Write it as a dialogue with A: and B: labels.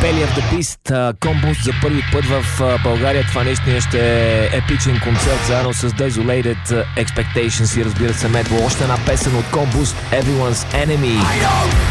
A: Belly of the Beast, Комбуст за първи път в България. Това наистина ще е епичен концерт, заедно с Desolated Expectations и разбира се Медво. Още една песен от Комбуст, Everyone's Enemy.